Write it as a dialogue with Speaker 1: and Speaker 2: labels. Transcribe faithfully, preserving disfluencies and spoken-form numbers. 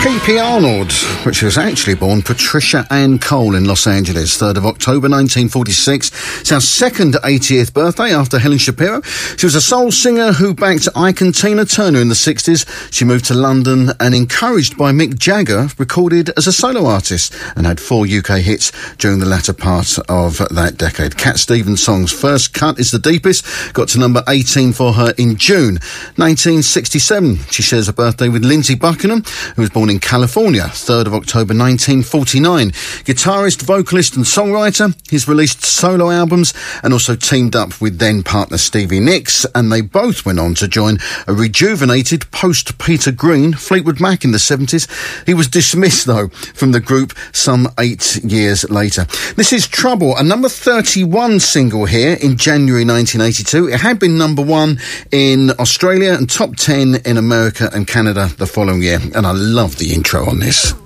Speaker 1: P P Arnold, which was actually born Patricia Ann Cole in Los Angeles, third of October nineteen forty-six. It's our second eightieth birthday after Helen Shapiro. She was a soul singer who backed Ike and Tina Turner in the sixties. She moved to London and, encouraged by Mick Jagger, recorded as a solo artist and had four U K hits during the latter part of that decade. Cat Stevens' song's First Cut is the deepest, got to number eighteen for her in June nineteen sixty-seven. She shares a birthday with Lindsey Buckingham, who was born in California, third of October nineteen forty-nine. Guitarist, vocalist and songwriter. He's released solo albums and also teamed up with then-partner Stevie Nicks, and they both went on to join a rejuvenated post-Peter Green Fleetwood Mac in the seventies. He was dismissed, though, from the group some eight years later. This is Trouble, a number thirty-one single here in January nineteen eighty-two. It had been number one in Australia and top ten in America and Canada the following year, and I love the intro on this.